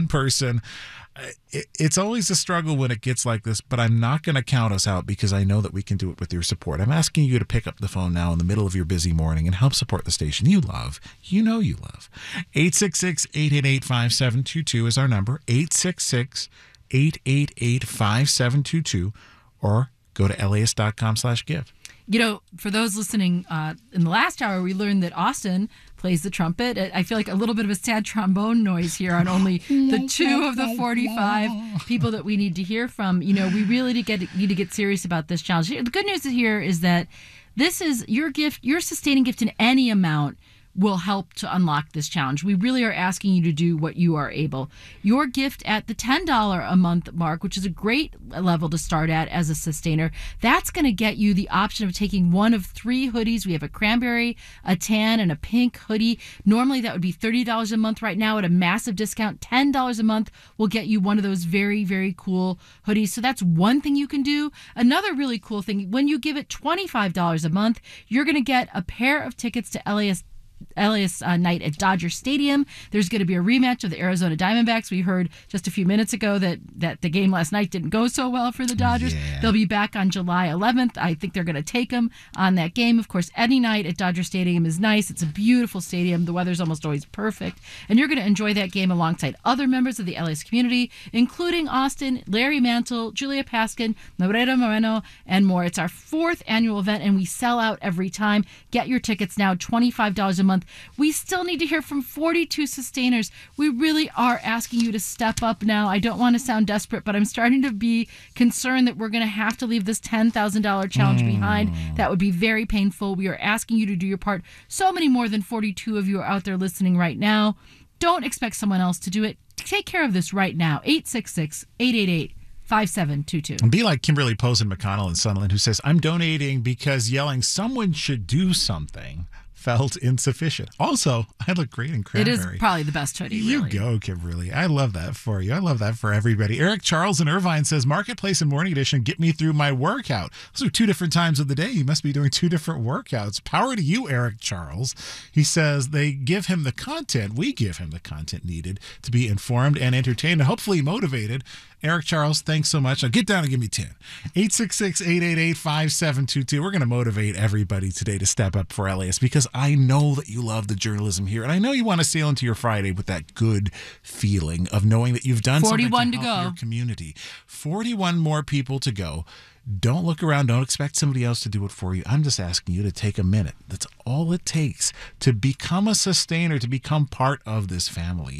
person. It's always a struggle when it gets like this, but I'm not going to count us out because I know that we can do it with your support. I'm asking you to pick up the phone now in the middle of your busy morning and help support the station you love. You know you love. 866-888-5722 is our number. 866-888-5722, or go to LAist.com/give. You know, for those listening, in the last hour, we learned that Austin plays the trumpet. I feel like a little bit of a sad trombone noise here on only the 2 of the 45 people that we need to hear from. You know, we really need to get serious about this challenge. The good news here is that this is your gift, your sustaining gift in any amount will help to unlock this challenge. We really are asking you to do what you are able. Your gift at the $10 a month mark, which is a great level to start at as a sustainer, that's going to get you the option of taking one of 3 hoodies. We have a cranberry, a tan, and a pink hoodie. Normally that would be $30 a month. Right now at a massive discount, $10 a month will get you one of those very, very cool hoodies. So that's one thing you can do. Another really cool thing, when you give it $25 a month, you're going to get a pair of tickets to LAist night at Dodger Stadium. There's going to be a rematch of the Arizona Diamondbacks. We heard just a few minutes ago that the game last night didn't go so well for the Dodgers. Yeah. They'll be back on July 11th. I think they're going to take them on that game. Of course, any night at Dodger Stadium is nice. It's a beautiful stadium. The weather's almost always perfect. And you're going to enjoy that game alongside other members of the LAist community, including Austin, Larry Mantle, Julia Paskin, Loretta Moreno, and more. It's our 4th annual event, and we sell out every time. Get your tickets now, $25 a month. We still need to hear from 42 sustainers. We really are asking you to step up now. I don't want to sound desperate, but I'm starting to be concerned that we're going to have to leave this $10,000 challenge behind. That would be very painful. We are asking you to do your part. So many more than 42 of you are out there listening right now. Don't expect someone else to do it. Take care of this right now. 866-888-5722. And be like Kimberly Posen McConnell in Sunderland, who says, I'm donating because yelling someone should do something felt insufficient. Also, I look great in cranberry. It is probably the best hoodie, really. You go, Kimberly. I love that for you. I love that for everybody. Eric Charles in Irvine says, Marketplace and Morning Edition get me through my workout. Those are 2 different times of the day. You must be doing 2 different workouts. Power to you, Eric Charles. He says they give him the content. We give him the content needed to be informed and entertained and hopefully motivated. Eric Charles, thanks so much. Now get down and give me 10. 866-888-5722. We're going to motivate everybody today to step up for LAist because I know that you love the journalism here, and I know you want to sail into your Friday with that good feeling of knowing that you've done something to help your community. 41 more people to go. Don't look around. Don't expect somebody else to do it for you. I'm just asking you to take a minute. That's all it takes to become a sustainer, to become part of this family.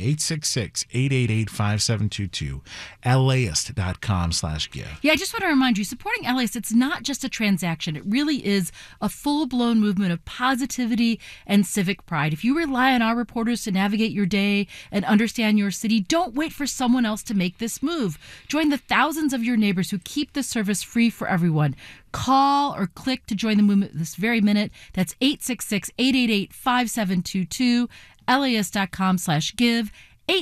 866-888-5722. LAist.com/give. Yeah, I just want to remind you, supporting LAist, it's not just a transaction. It really is a full-blown movement of positivity and civic pride. If you rely on our reporters to navigate your day and understand your city, don't wait for someone else to make this move. Join the thousands of your neighbors who keep the service free for everyone. Call or click to join the movement this very minute. That's 866-888-5722, LAist.com/give,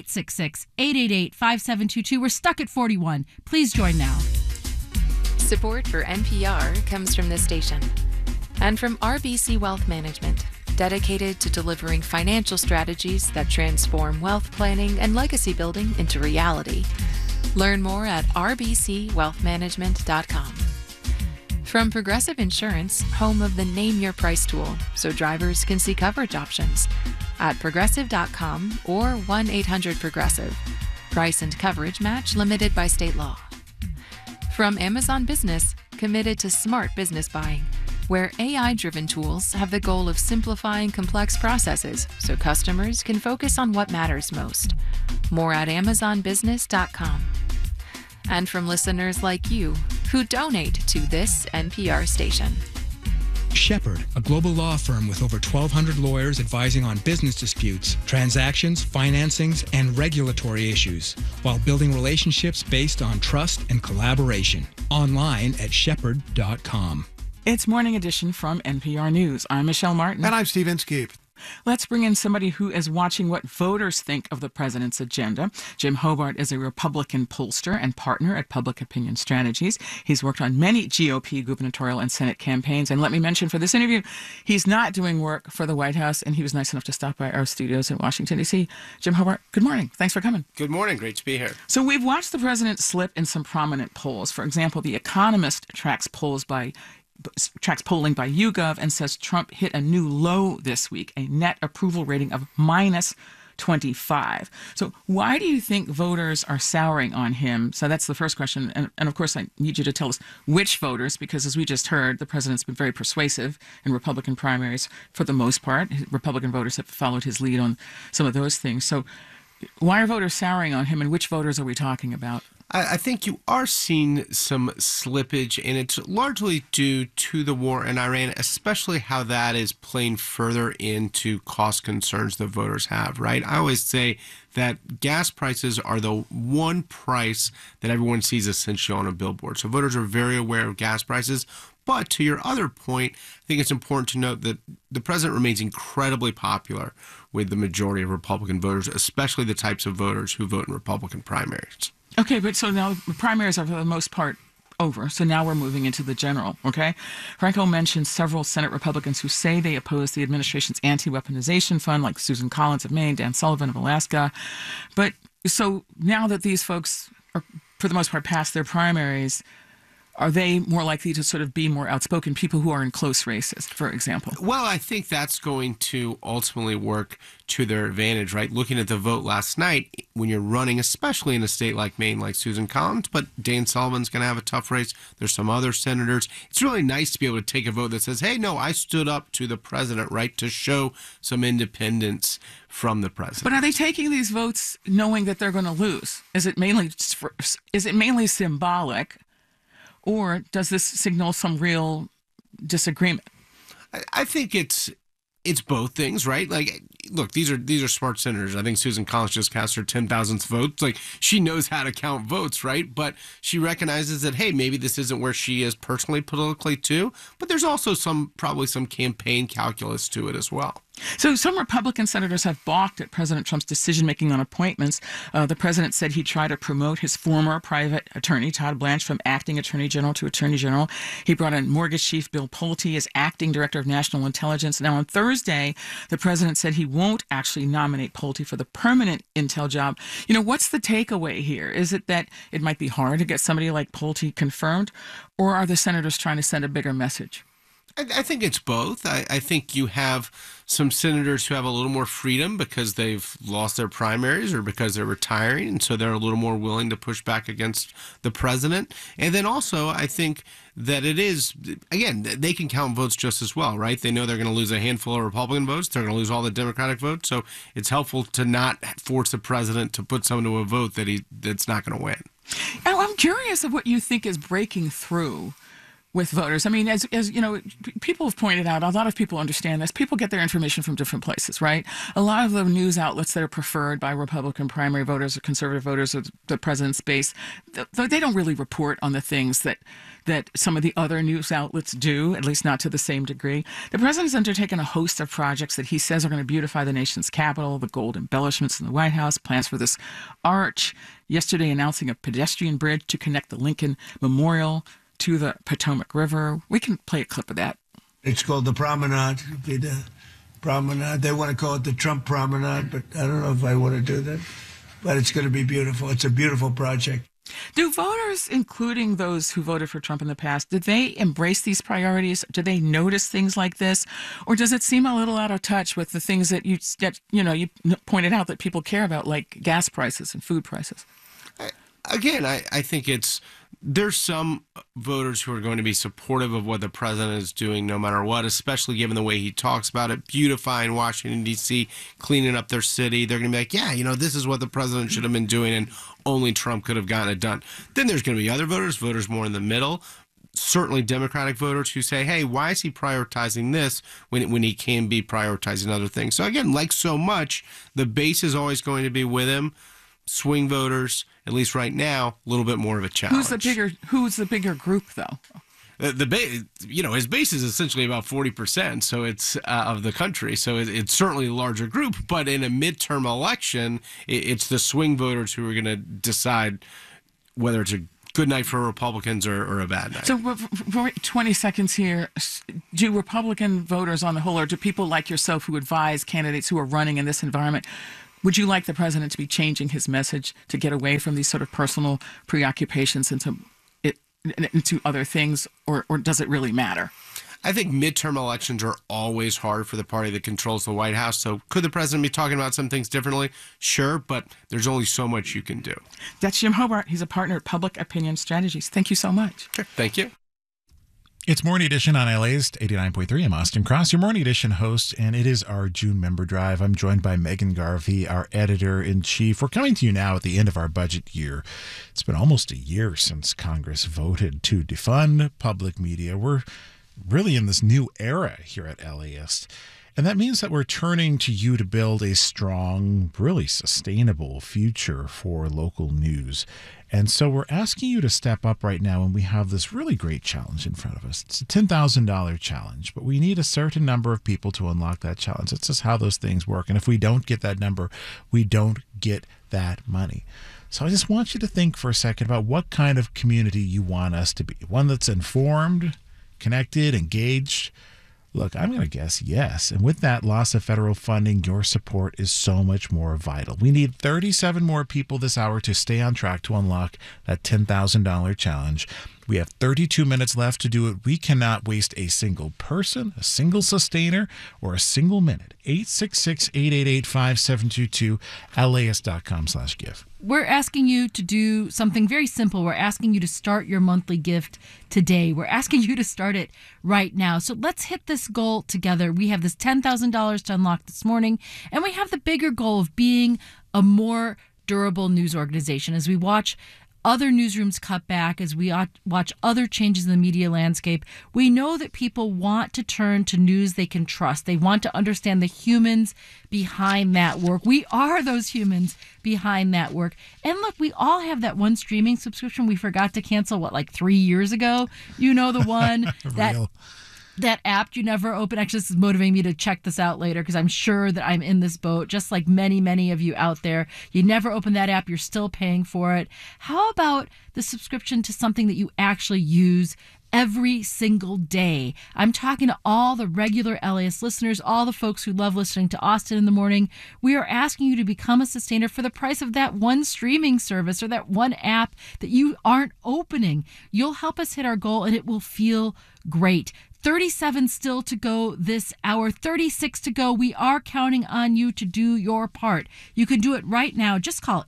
866-888-5722. We're stuck at 41. Please join now. Support for NPR comes from this station and from RBC Wealth Management, dedicated to delivering financial strategies that transform wealth planning and legacy building into reality. Learn more at rbcwealthmanagement.com. From Progressive Insurance, home of the Name Your Price tool, so drivers can see coverage options at progressive.com or 1-800-PROGRESSIVE. Price and coverage match limited by state law. From Amazon Business, committed to smart business buying, where AI-driven tools have the goal of simplifying complex processes so customers can focus on what matters most. More at amazonbusiness.com. And from listeners like you who donate to this NPR station. Shepherd, a global law firm with over 1,200 lawyers advising on business disputes, transactions, financings, and regulatory issues, while building relationships based on trust and collaboration. Online at shepherd.com. It's Morning Edition from NPR News. I'm Michelle Martin. And I'm Steve Inskeep. Let's bring in somebody who is watching what voters think of the president's agenda. Jim Hobart is a Republican pollster and partner at Public Opinion Strategies. He's worked on many GOP gubernatorial and Senate campaigns. And let me mention for this interview, he's not doing work for the White House, and he was nice enough to stop by our studios in Washington, D.C. Jim Hobart, good morning. Thanks for coming. Good morning. Great to be here. So we've watched the president slip in some prominent polls. For example, The Economist tracks polling by YouGov and says Trump hit a new low this week, a net approval rating of minus 25. So why do you think voters are souring on him? So that's the first question. And of course, I need you to tell us which voters, because as we just heard, the president's been very persuasive in Republican primaries for the most part. Republican voters have followed his lead on some of those things. So why are voters souring on him, and which voters are we talking about? I think you are seeing some slippage, and it's largely due to the war in Iran, especially how that is playing further into cost concerns that voters have, right? I always say that gas prices are the one price that everyone sees essentially on a billboard. So voters are very aware of gas prices. But to your other point, I think it's important to note that the president remains incredibly popular with the majority of Republican voters, especially the types of voters who vote in Republican primaries. Okay, but so now the primaries are for the most part over. So now we're moving into the general, okay? Franco mentioned several Senate Republicans who say they oppose the administration's anti-weaponization fund, like Susan Collins of Maine, Dan Sullivan of Alaska. But so now that these folks are, for the most part, past their primaries, are they more likely to sort of be more outspoken, people who are in close races, for example? Well, I think that's going to ultimately work to their advantage, right? Looking at the vote last night, when you're running, especially in a state like Maine, like Susan Collins, but Dan Sullivan's going to have a tough race. There's some other senators. It's really nice to be able to take a vote that says, hey, no, I stood up to the president, right, to show some independence from the president. But are they taking these votes knowing that they're going to lose? Is it mainly symbolic? Or does this signal some real disagreement? I think it's both things, right? Like, look, these are smart senators. I think Susan Collins just cast her 10,000th vote. Like, she knows how to count votes, right? But she recognizes that, hey, maybe this isn't where she is personally, politically, too. But there's also probably some campaign calculus to it as well. So some Republican senators have balked at President Trump's decision-making on appointments. The president said he'd try to promote his former private attorney, Todd Blanche, from acting attorney general to attorney general. He brought in mortgage chief Bill Pulte as acting director of national intelligence. Now, on Thursday, the president said he won't actually nominate Pulte for the permanent intel job. You know, what's the takeaway here? Is it that it might be hard to get somebody like Pulte confirmed, or are the senators trying to send a bigger message? I think it's both. I think you have some senators who have a little more freedom because they've lost their primaries or because they're retiring, and so they're a little more willing to push back against the president. And then also, I think that it is, again, they can count votes just as well, right? They know they're going to lose a handful of Republican votes. They're going to lose all the Democratic votes. So it's helpful to not force the president to put someone to a vote that's not going to win. Now, I'm curious of what you think is breaking through with voters. I mean, as you know, people have pointed out, a lot of people understand this. People get their information from different places, right? A lot of the news outlets that are preferred by Republican primary voters or conservative voters or the president's base, they don't really report on the things that some of the other news outlets do, at least not to the same degree. The president's undertaken a host of projects that he says are going to beautify the nation's capital, the gold embellishments in the White House, plans for this arch, yesterday announcing a pedestrian bridge to connect the Lincoln Memorial to the Potomac River. We can play a clip of that. It's called the Promenade. It'll be the Promenade. They want to call it the Trump Promenade, but I don't know if I want to do that. But it's going to be beautiful. It's a beautiful project. Do voters, including those who voted for Trump in the past, did they embrace these priorities? Do they notice things like this? Or does it seem a little out of touch with the things that you pointed out that people care about, like gas prices and food prices? I think there's some voters who are going to be supportive of what the president is doing no matter what, especially given the way he talks about it, beautifying Washington, D.C., cleaning up their city. They're going to be like, yeah, this is what the president should have been doing, and only Trump could have gotten it done. Then there's going to be other voters more in the middle, certainly Democratic voters who say, hey, why is he prioritizing this when he can be prioritizing other things? So again, like so much, the base is always going to be with him. Swing voters, at least right now, a little bit more of a challenge. Who's the bigger group, though? his base is essentially about 40%, so it's of the country, so it's certainly a larger group. But in a midterm election, it's the swing voters who are going to decide whether it's a good night for Republicans or a bad night. So for 20 seconds here, do Republican voters on the whole, or do people like yourself who advise candidates who are running in this environment, would you like the president to be changing his message to get away from these sort of personal preoccupations into other things, or does it really matter? I think midterm elections are always hard for the party that controls the White House. So could the president be talking about some things differently? Sure, but there's only so much you can do. That's Jim Hobart. He's a partner at Public Opinion Strategies. Thank you so much. Sure. Thank you. It's Morning Edition on LA's 89.3. I'm Austin Cross, your Morning Edition host, and it is our June member drive. I'm joined by Megan Garvey, our editor-in-chief. We're coming to you now at the end of our budget year. It's been almost a year since Congress voted to defund public media. We're really in this new era here at LAist. And that means that we're turning to you to build a strong, really sustainable future for local news. And so we're asking you to step up right now, and we have this really great challenge in front of us. It's a $10,000 challenge, but we need a certain number of people to unlock that challenge. That's just how those things work. And if we don't get that number, we don't get that money. So I just want you to think for a second about what kind of community you want us to be. One that's informed, connected, engaged. Look, I'm going to guess yes. And with that loss of federal funding, your support is so much more vital. We need 37 more people this hour to stay on track to unlock that $10,000 challenge. We have 32 minutes left to do it. We cannot waste a single person, a single sustainer, or a single minute. 866-888-5722, LAist.com/give. We're asking you to do something very simple. We're asking you to start your monthly gift today. We're asking you to start it right now. So let's hit this goal together. We have this $10,000 to unlock this morning, and we have the bigger goal of being a more durable news organization. As we watch other newsrooms cut back, as we watch other changes in the media landscape, we know that people want to turn to news they can trust. They want to understand the humans behind that work. We are those humans behind that work. And look, we all have that one streaming subscription we forgot to cancel, 3 years ago? You know, the one that app you never open. Actually, this is motivating me to check this out later because I'm sure that I'm in this boat, just like many, many of you out there. You never open that app. You're still paying for it. How about the subscription to something that you actually use every single day? I'm talking to all the regular LAist listeners, all the folks who love listening to Austin in the morning. We are asking you to become a sustainer for the price of that one streaming service or that one app that you aren't opening. You'll help us hit our goal, and it will feel great. 37 still to go this hour, 36 to go. We are counting on you to do your part. You can do it right now. Just call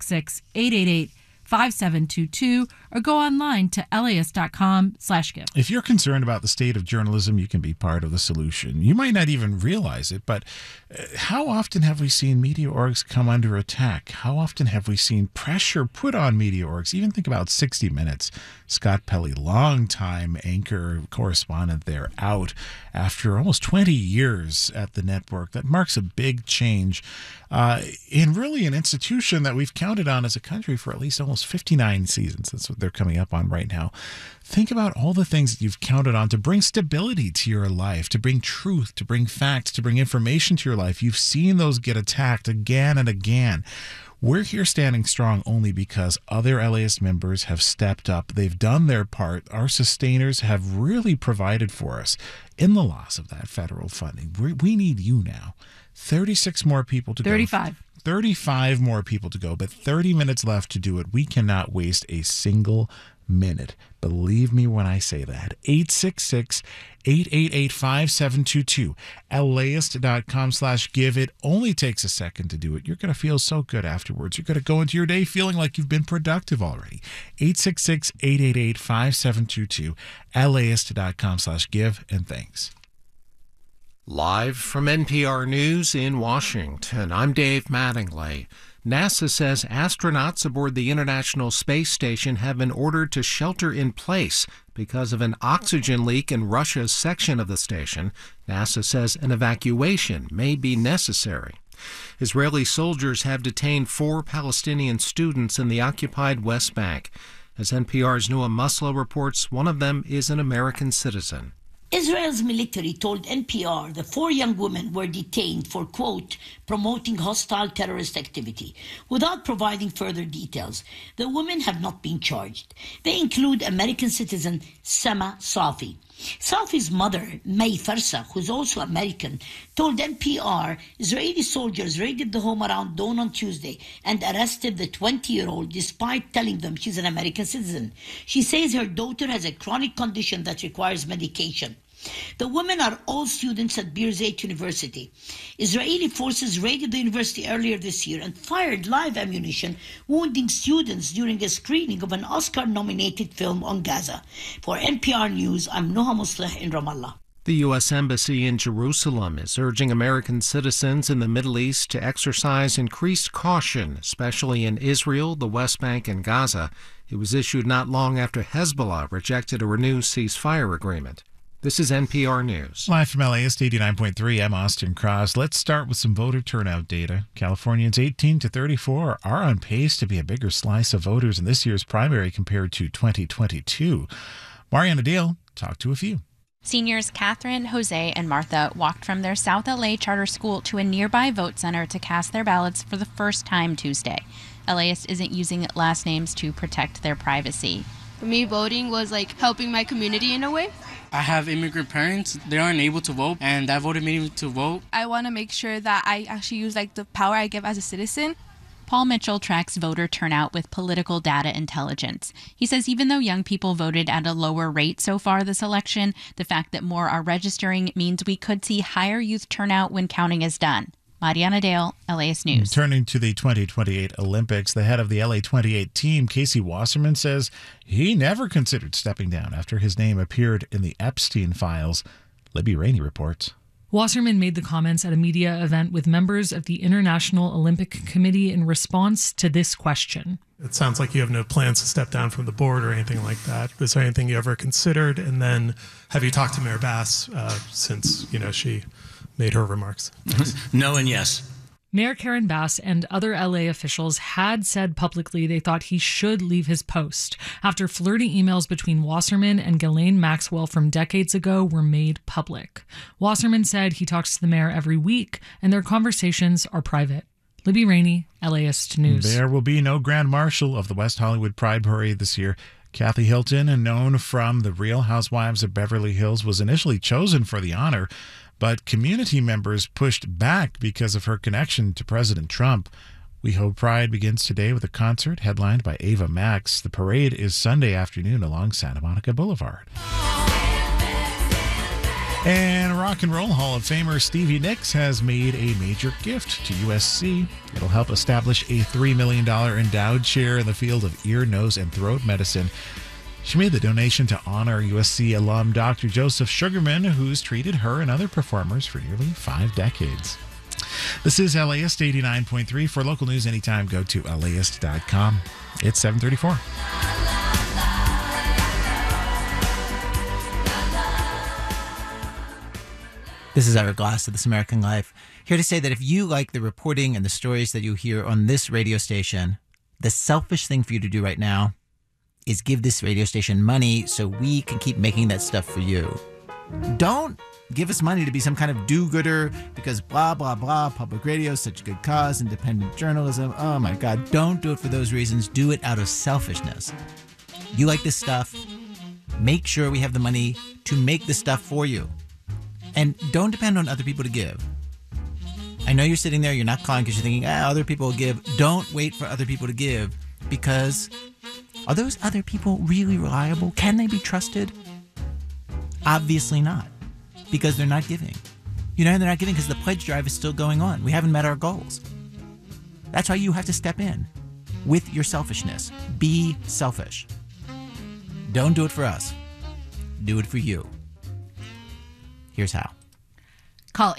866-888-5722 or go online to LAist.com/give. If you're concerned about the state of journalism, you can be part of the solution. You might not even realize it, but how often have we seen media orgs come under attack? How often have we seen pressure put on media orgs? Even think about 60 Minutes. Scott Pelley, longtime anchor correspondent there, out after almost 20 years at the network. That marks a big change in really an institution that we've counted on as a country for at least almost 59 seasons. That's what they're coming up on right now. Think about all the things that you've counted on to bring stability to your life, to bring truth, to bring facts, to bring information to your life. You've seen those get attacked again and again. We're here standing strong only because other LAist members have stepped up. They've done their part. Our sustainers have really provided for us in the loss of that federal funding. We need you now. 36 more people to go. 35 more people to go, but 30 minutes left to do it. We cannot waste a single minute. Believe me when I say that. 866-888-5722. LAist.com/give. It only takes a second to do it. You're going to feel so good afterwards. You're going to go into your day feeling like you've been productive already. 866-888-5722. LAist.com/give. And thanks. Live from NPR News in Washington, I'm Dave Mattingly. NASA says astronauts aboard the International Space Station have been ordered to shelter in place because of an oxygen leak in Russia's section of the station. NASA says an evacuation may be necessary. Israeli soldiers have detained 4 Palestinian students in the occupied West Bank. As NPR's Noah Muslow reports, one of them is an American citizen. Israel's military told NPR the 4 young women were detained for, quote, promoting hostile terrorist activity, without providing further details. The women have not been charged. They include American citizen Sama Safi. Safi's mother, May Farsa, who's also American, told NPR Israeli soldiers raided the home around dawn on Tuesday and arrested the 20-year-old despite telling them she's an American citizen. She says her daughter has a chronic condition that requires medication. The women are all students at Birzeit University. Israeli forces raided the university earlier this year and fired live ammunition, wounding students during a screening of an Oscar-nominated film on Gaza. For NPR News, I'm Noha Musleh in Ramallah. The U.S. Embassy in Jerusalem is urging American citizens in the Middle East to exercise increased caution, especially in Israel, the West Bank, and Gaza. It was issued not long after Hezbollah rejected a renewed ceasefire agreement. This is NPR News. Live from LAist 89.3, I'm Austin Cross. Let's start with some voter turnout data. Californians 18 to 34 are on pace to be a bigger slice of voters in this year's primary compared to 2022. Mariana Deal talked to a few. Seniors Catherine, Jose, and Martha walked from their South LA charter school to a nearby vote center to cast their ballots for the first time Tuesday. LAist isn't using last names to protect their privacy. For me, voting was like helping my community in a way. I have immigrant parents. They aren't able to vote, and that voted me to vote. I want to make sure that I actually use the power I give as a citizen. Paul Mitchell tracks voter turnout with Political Data Intelligence. He says even though young people voted at a lower rate so far this election, the fact that more are registering means we could see higher youth turnout when counting is done. Mariana Dale, LAist News. Turning to the 2028 Olympics, the head of the LA 28 team, Casey Wasserman, says he never considered stepping down after his name appeared in the Epstein files. Libby Rainey reports. Wasserman made the comments at a media event with members of the International Olympic Committee in response to this question. It sounds like you have no plans to step down from the board or anything like that. Was there anything you ever considered? And then have you talked to Mayor Bass since, she made her remarks? No and yes. Mayor Karen Bass and other LA officials had said publicly they thought he should leave his post after flirty emails between Wasserman and Ghislaine Maxwell from decades ago were made public. Wasserman said he talks to the mayor every week and their conversations are private. Libby Rainey, LAist News. There will be no Grand Marshal of the West Hollywood Pride Parade this year. Kathy Hilton, known from The Real Housewives of Beverly Hills, was initially chosen for the honor, but community members pushed back because of her connection to President Trump. We Hope Pride begins today with a concert headlined by Ava Max. The parade is Sunday afternoon along Santa Monica Boulevard. And Rock and Roll Hall of Famer Stevie Nicks has made a major gift to USC. It'll help establish a $3 million endowed chair in the field of ear, nose, and throat medicine. She made the donation to honor USC alum Dr. Joseph Sugarman, who's treated her and other performers for nearly 5 decades. This is LAist 89.3. For local news anytime, go to LAist.com. It's 7:34. This is Eric Glass of This American Life, here to say that if you like the reporting and the stories that you hear on this radio station, the selfish thing for you to do right now is give this radio station money so we can keep making that stuff for you. Don't give us money to be some kind of do-gooder because blah, blah, blah, public radio is such a good cause, independent journalism. Oh my God, don't do it for those reasons. Do it out of selfishness. You like this stuff, make sure we have the money to make this stuff for you. And don't depend on other people to give. I know you're sitting there, you're not calling because you're thinking, other people will give. Don't wait for other people to give, because are those other people really reliable? Can they be trusted? Obviously not, because they're not giving. They're not giving because the pledge drive is still going on. We haven't met our goals. That's why you have to step in with your selfishness. Be selfish. Don't do it for us. Do it for you. Here's how. Call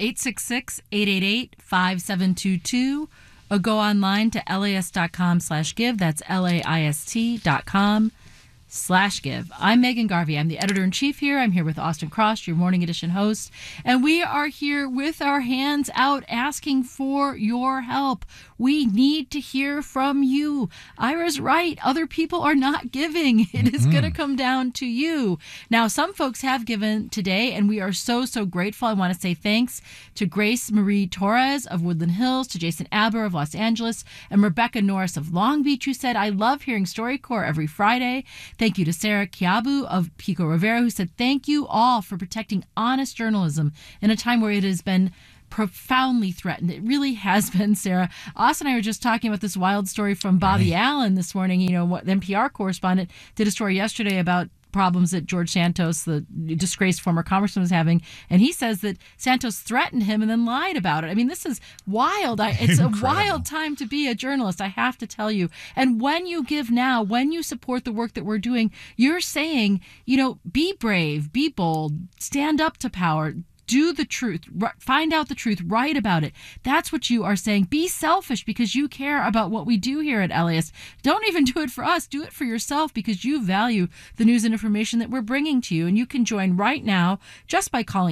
866-888-5722 or go online to LAist.com/give. That's LAIST.com. LAIS.com/give. I'm Megan Garvey. I'm the editor-in-chief here. I'm here with Austin Cross, your Morning Edition host. And we are here with our hands out asking for your help. We need to hear from you. Ira's right. Other people are not giving. It is going to come down to you. Now, some folks have given today, and we are so, so grateful. I want to say thanks to Grace Marie Torres of Woodland Hills, to Jason Aber of Los Angeles, and Rebecca Norris of Long Beach, who said, I love hearing StoryCorps every Friday. Thank you to Sarah Kiabu of Pico Rivera, who said, thank you all for protecting honest journalism in a time where it has been profoundly threatened. It really has been, Sarah. Austin and I were just talking about this wild story from Bobby Allen this morning. You know, what the NPR correspondent did a story yesterday about problems that George Santos, the disgraced former congressman, was having. And he says that Santos threatened him and then lied about it. I mean, this is wild. It's a wild time to be a journalist, I have to tell you. And when you give now, when you support the work that we're doing, you're saying, you know, be brave, be bold, stand up to power. Do the truth. Find out the truth. Write about it. That's what you are saying. Be selfish because you care about what we do here at LAist. Don't even do it for us. Do it for yourself because you value the news and information that we're bringing to you. And you can join right now just by calling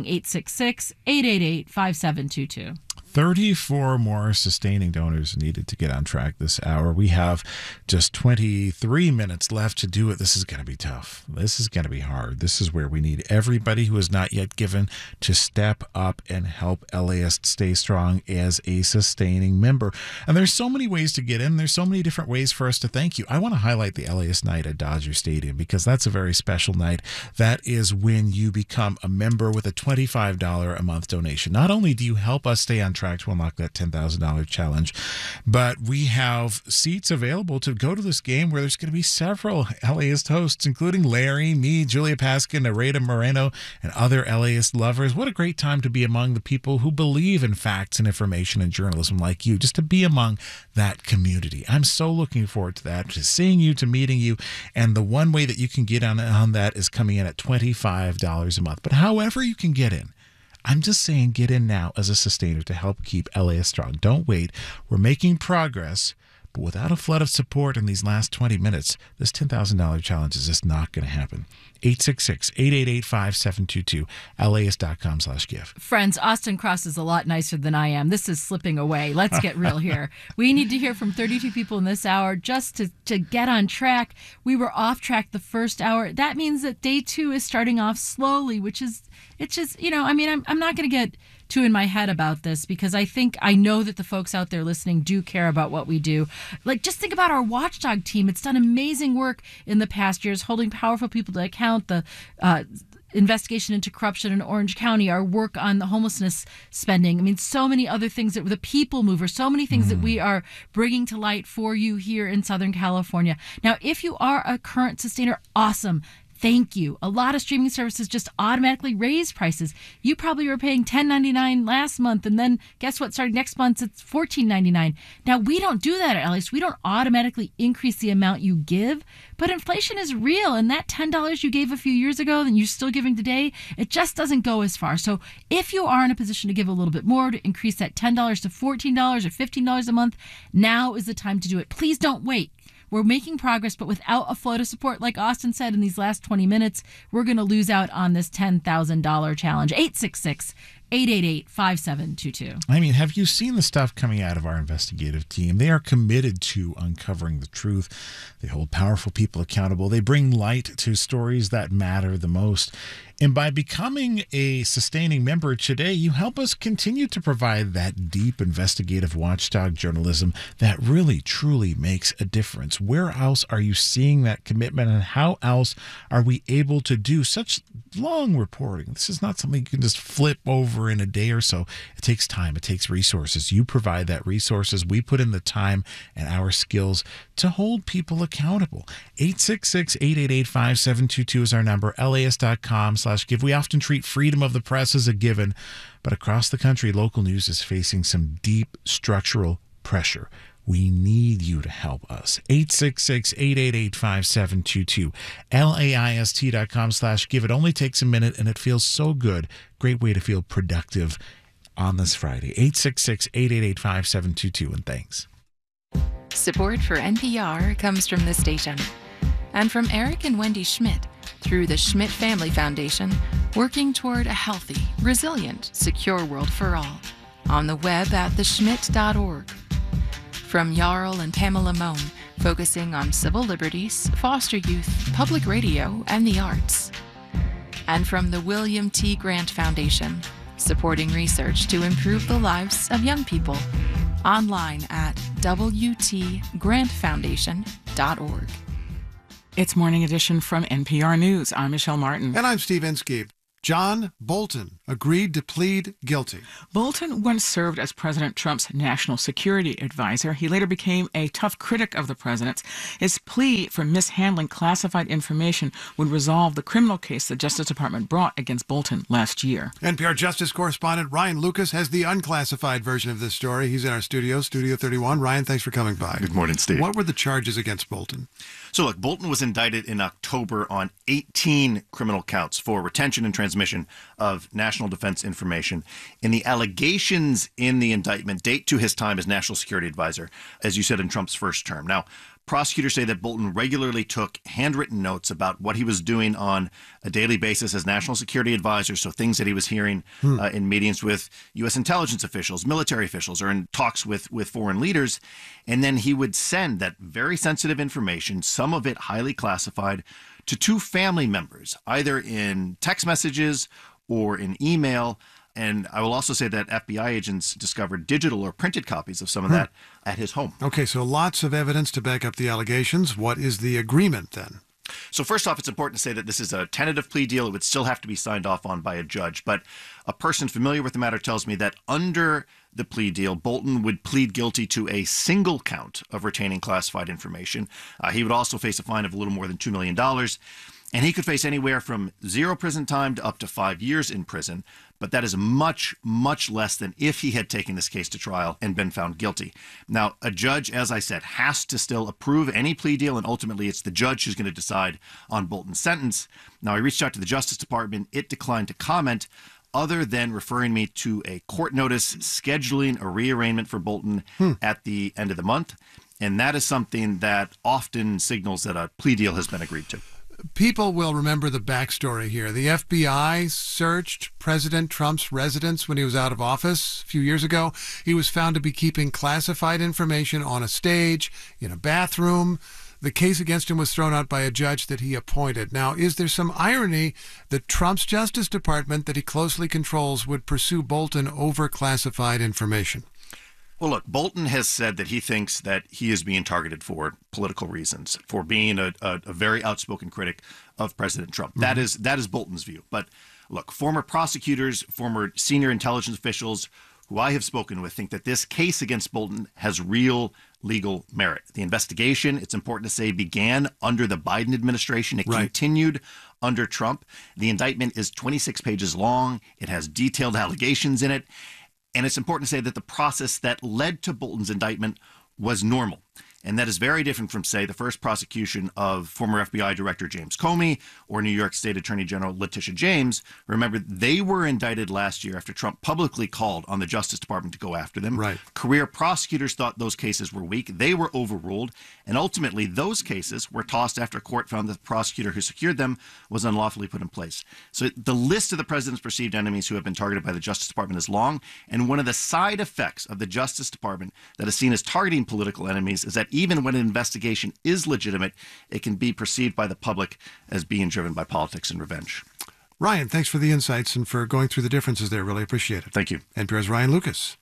866-888-5722. 34 more sustaining donors needed to get on track this hour. We have just 23 minutes left to do it. This is going to be tough. This is going to be hard. This is where we need everybody who has not yet given to step up and help LAist stay strong as a sustaining member. And there's so many ways to get in. There's so many different ways for us to thank you. I want to highlight the LAist night at Dodger Stadium because that's a very special night. That is when you become a member with a $25 a month donation. Not only do you help us stay on track to unlock that $10,000 challenge, but we have seats available to go to this game where there's going to be several LAist hosts, including Larry, me, Julia Paskin, Nareda Moreno, and other LAist lovers. What a great time to be among the people who believe in facts and information and journalism like you, just to be among that community. I'm so looking forward to that, to seeing you, to meeting you, and the one way that you can get on that is coming in at $25 a month. But however you can get in, I'm just saying get in now as a sustainer to help keep LAist strong. Don't wait. We're making progress, but without a flood of support in these last 20 minutes, this $10,000 challenge is just not going to happen. 866-888-5722, LAist.com/give. Friends, Austin Cross is a lot nicer than I am. This is slipping away. Let's get real here. We need to hear from 32 people in this hour just to get on track. We were off track the first hour. That means that day two is starting off slowly, which is, it's just, you know, I mean, I'm not going to get too in my head about this because I know that the folks out there listening do care about what we do. Like, just think about our Watchdog team. It's done amazing work in the past years, holding powerful people to account, the investigation into corruption in Orange County, our work on the homelessness spending. I mean, so many other things, that the People Mover, so many things that we are bringing to light for you here in Southern California. Now, if you are a current sustainer, awesome. Thank you. A lot of streaming services just automatically raise prices. You probably were paying $10.99 last month, and then guess what? Starting next month, it's $14.99. Now, we don't do that at LAist. We don't automatically increase the amount you give, but inflation is real, and that $10 you gave a few years ago and you're still giving today, it just doesn't go as far. So if you are in a position to give a little bit more, to increase that $10 to $14 or $15 a month, now is the time to do it. Please don't wait. We're making progress, but without a flow of support, like Austin said in these last 20 minutes, we're going to lose out on this $10,000 challenge. 866-888-5722. I mean, have you seen the stuff coming out of our investigative team? They are committed to uncovering the truth. They hold powerful people accountable. They bring light to stories that matter the most. And by becoming a sustaining member today, you help us continue to provide that deep investigative watchdog journalism that really, truly makes a difference. Where else are you seeing that commitment, and how else are we able to do such long reporting? This is not something you can just flip over in a day or so. It takes time. It takes resources. You provide that resources. We put in the time and our skills to hold people accountable. 866-888-5722 is our number. LAist.com/give. We often treat freedom of the press as a given, but across the country, local news is facing some deep structural pressure. We need you to help us. 866-888-5722. LAIST.com/give. It only takes a minute and it feels so good. Great way to feel productive on this Friday. 866-888-5722. And thanks. Support for NPR comes from this station. And from Eric and Wendy Schmidt, through the Schmidt Family Foundation, working toward a healthy, resilient, secure world for all. On the web at theschmidt.org. From Jarl and Pamela Mohn, focusing on civil liberties, foster youth, public radio, and the arts. And from the William T. Grant Foundation, supporting research to improve the lives of young people. Online at wtgrantfoundation.org. It's Morning Edition from NPR News. I'm Michelle Martin. And I'm Steve Inskeep. John Bolton agreed to plead guilty. Bolton once served as President Trump's national security advisor. He later became a tough critic of the president's. His plea for mishandling classified information would resolve the criminal case the Justice Department brought against Bolton last year. NPR Justice correspondent Ryan Lucas has the unclassified version of this story. He's in our studio, Studio 31. Ryan, thanks for coming by. Good morning, Steve. What were the charges against Bolton? So look, Bolton was indicted in October on 18 criminal counts for retention and transmission of national defense information. And the allegations in the indictment date to his time as national security advisor, as you said, in Trump's first term. Now, prosecutors say that Bolton regularly took handwritten notes about what he was doing on a daily basis as national security advisor, so things that he was hearing in meetings with U.S. intelligence officials, military officials, or in talks with foreign leaders. And then he would send that very sensitive information, some of it highly classified, to two family members, either in text messages or in email. And I will also say that FBI agents discovered digital or printed copies of some of that at his home. Okay, so lots of evidence to back up the allegations. What is the agreement then? So first off, it's important to say that this is a tentative plea deal. It would still have to be signed off on by a judge. But a person familiar with the matter tells me that under the plea deal, Bolton would plead guilty to a single count of retaining classified information. He would also face a fine of a little more than $2 million. And he could face anywhere from 0 prison time to up to 5 years in prison. But that is much, much less than if he had taken this case to trial and been found guilty. Now, a judge, as I said, has to still approve any plea deal, and ultimately it's the judge who's going to decide on Bolton's sentence. Now, I reached out to the Justice Department. It declined to comment, other than referring me to a court notice scheduling a rearraignment for Bolton at the end of the month. And that is something that often signals that a plea deal has been agreed to. People will remember the backstory here. The FBI searched President Trump's residence when he was out of office a few years ago. He was found to be keeping classified information on a stage, in a bathroom. The case against him was thrown out by a judge that he appointed. Now, is there some irony that Trump's Justice Department that he closely controls would pursue Bolton over classified information? Well, look, Bolton has said that he thinks that he is being targeted for political reasons, for being a very outspoken critic of President Trump. Mm-hmm. That is Bolton's view. But look, former prosecutors, former senior intelligence officials who I have spoken with think that this case against Bolton has real legal merit. The investigation, it's important to say, began under the Biden administration. It continued under Trump. The indictment is 26 pages long. It has detailed allegations in it. And it's important to say that the process that led to Bolton's indictment was normal. And that is very different from, say, the first prosecution of former FBI Director James Comey or New York State Attorney General Letitia James. Remember, they were indicted last year after Trump publicly called on the Justice Department to go after them. Right. Career prosecutors thought those cases were weak. They were overruled. And ultimately, those cases were tossed after a court found that the prosecutor who secured them was unlawfully put in place. So the list of the president's perceived enemies who have been targeted by the Justice Department is long. And one of the side effects of the Justice Department that is seen as targeting political enemies is that even when an investigation is legitimate, it can be perceived by the public as being driven by politics and revenge. Ryan, thanks for the insights and for going through the differences there. Really appreciate it. Thank you. NPR's Ryan Lucas.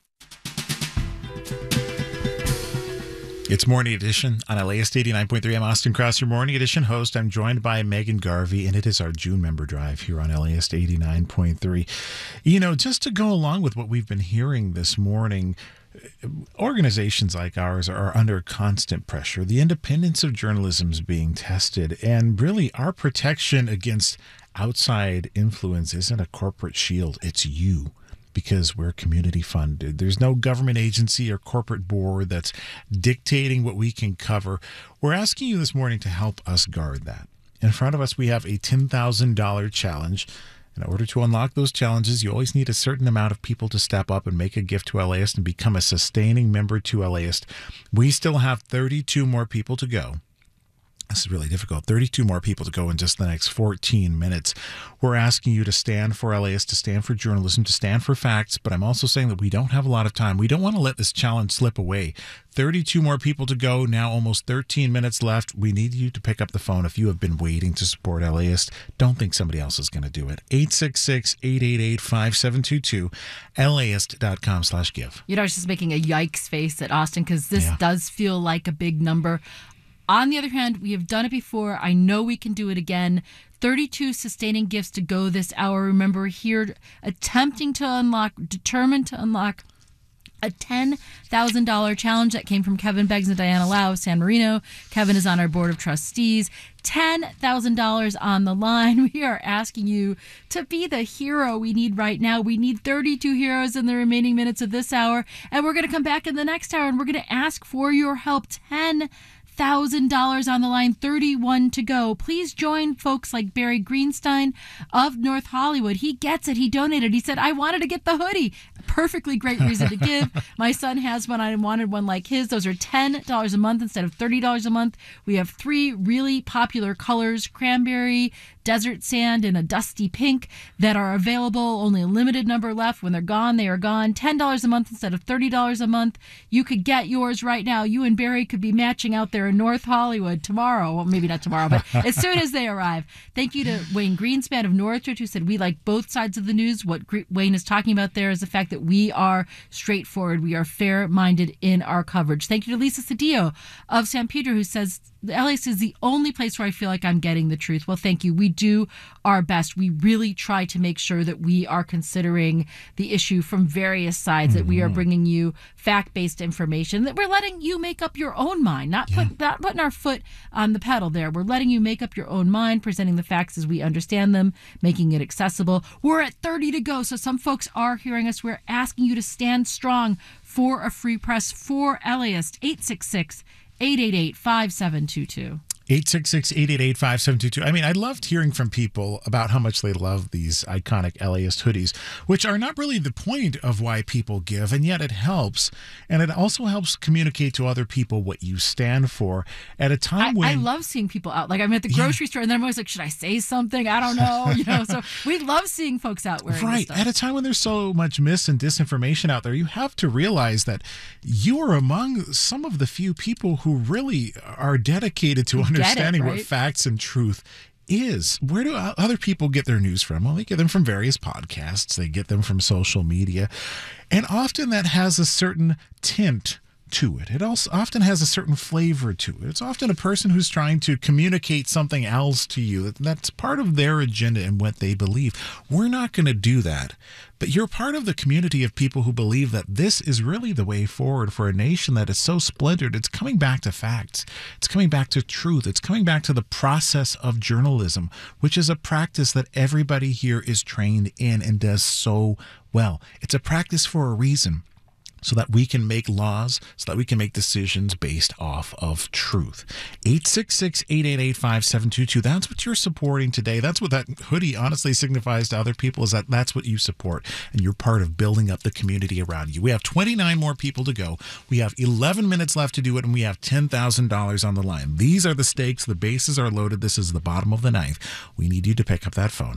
It's Morning Edition on LAist 89.3. I'm Austin Krauss, your Morning Edition host. I'm joined by Megan Garvey, and it is our June member drive here on LAist 89.3. You know, just to go along with what we've been hearing this morning, organizations like ours are under constant pressure. The independence of journalism is being tested, and really our protection against outside influence isn't a corporate shield. It's you, because we're community funded. There's no government agency or corporate board that's dictating what we can cover. We're asking you this morning to help us guard that. In front of us, we have a $10,000 challenge. In order to unlock those challenges, you always need a certain amount of people to step up and make a gift to LAist and become a sustaining member to LAist. We still have 32 more people to go. This is really difficult. 32 more people to go in just the next 14 minutes. We're asking you to stand for LAist, to stand for journalism, to stand for facts, but I'm also saying that we don't have a lot of time. We don't want to let this challenge slip away. 32 more people to go, now almost 13 minutes left. We need you to pick up the phone if you have been waiting to support LAist. Don't think somebody else is going to do it. 866-888-5722, LAist.com/give. I was just making a yikes face at Austin because this does feel like a big number. On the other hand, we have done it before. I know we can do it again. 32 sustaining gifts to go this hour. Remember, we're here determined to unlock a $10,000 challenge that came from Kevin Beggs and Diana Lau of San Marino. Kevin is on our board of trustees. $10,000 on the line. We are asking you to be the hero we need right now. We need 32 heroes in the remaining minutes of this hour. And we're going to come back in the next hour and we're going to ask for your help. $10,000 on the line, 31 to go. Please join folks like Barry Greenstein of North Hollywood. He gets it. He donated. He said, I wanted to get the hoodie. Perfectly great reason to give. My son has one. I wanted one like his. Those are $10 a month instead of $30 a month. We have 3 really popular colors, cranberry, desert sand, and a dusty pink, that are available. Only a limited number left. When they're gone, they are gone. $10 a month instead of $30 a month. You could get yours right now. You and Barry could be matching out there in North Hollywood tomorrow. Well, maybe not tomorrow, but as soon as they arrive. Thank you to Wayne Greenspan of Northridge, who said we like both sides of the news. What Wayne is talking about there is the fact that we are straightforward. We are fair-minded in our coverage. Thank you to Lisa Cedillo of San Pedro, who says LAist is the only place where I feel like I'm getting the truth. Well, thank you. We do our best. We really try to make sure that we are considering the issue from various sides, that we are bringing you fact-based information, that we're letting you make up your own mind, not putting our foot on the pedal there. We're letting you make up your own mind, presenting the facts as we understand them, making it accessible. We're at 30 to go, so some folks are hearing us. We're asking you to stand strong for a free press for LAist. 866-888-5722. 866-888-5722. I mean, I loved hearing from people about how much they love these iconic LAist hoodies, which are not really the point of why people give, and yet it helps. And it also helps communicate to other people what you stand for at a time when... I love seeing people out. Like, I'm at the grocery store, and then I'm always like, should I say something? I don't know. So we love seeing folks out wearing this stuff. At a time when there's so much mis and disinformation out there, you have to realize that you are among some of the few people who really are dedicated to understanding what facts and truth is. Where do other people get their news from? Well, they get them from various podcasts. They get them from social media. And often that has a certain tint to it. It also often has a certain flavor to it. It's often a person who's trying to communicate something else to you. That's part of their agenda and what they believe. We're not going to do that. But you're part of the community of people who believe that this is really the way forward for a nation that is so splintered. It's coming back to facts. It's coming back to truth. It's coming back to the process of journalism, which is a practice that everybody here is trained in and does so well. It's a practice for a reason, so that we can make laws, so that we can make decisions based off of truth. 866-888-5722. That's what you're supporting today. That's what that hoodie honestly signifies to other people, is that that's what you support, and you're part of building up the community around you. We have 29 more people to go. We have 11 minutes left to do it, and we have $10,000 on the line. These are the stakes. The bases are loaded. This is the bottom of the ninth. We need you to pick up that phone.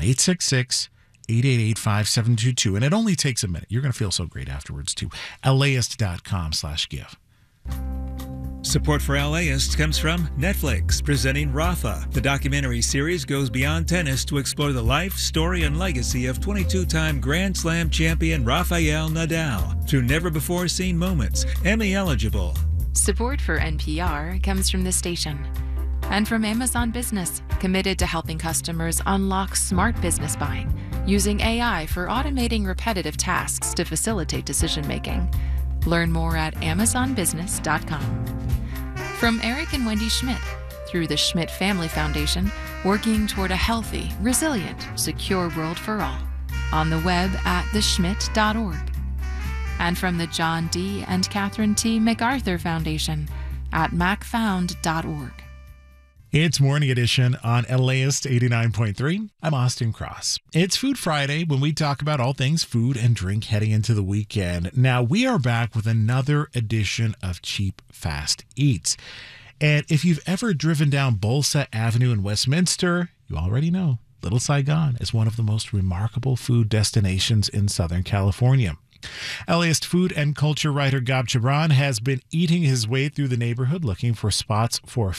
866-888-5722. And it only takes a minute. You're going to feel so great afterwards, too. LAist.com/give. Support for LAist comes from Netflix, presenting Rafa. The documentary series goes beyond tennis to explore the life, story, and legacy of 22-time Grand Slam champion Rafael Nadal through never-before-seen moments. Emmy eligible. Support for NPR comes from this station and from Amazon Business, committed to helping customers unlock smart business buying, using AI for automating repetitive tasks to facilitate decision-making. Learn more at amazonbusiness.com. From Eric and Wendy Schmidt, through the Schmidt Family Foundation, working toward a healthy, resilient, secure world for all. On the web at theschmidt.org. And from the John D. and Catherine T. MacArthur Foundation at macfound.org. It's Morning Edition on LAist 89.3. I'm Austin Cross. It's Food Friday, when we talk about all things food and drink heading into the weekend. Now, we are back with another edition of Cheap Fast Eats. And if you've ever driven down Bolsa Avenue in Westminster, you already know Little Saigon is one of the most remarkable food destinations in Southern California. LAist food and culture writer Gab Gibran has been eating his way through the neighborhood looking for spots for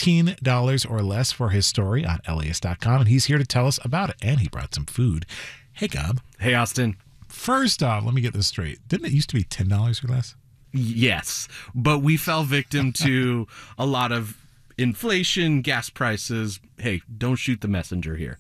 $15 or less for his story on LAist.com, and he's here to tell us about it. And he brought some food. Hey, Gab. Hey, Austin. First off, let me get this straight. Didn't it used to be $10 or less? Yes, but we fell victim to a lot of inflation, gas prices. Hey, don't shoot the messenger here.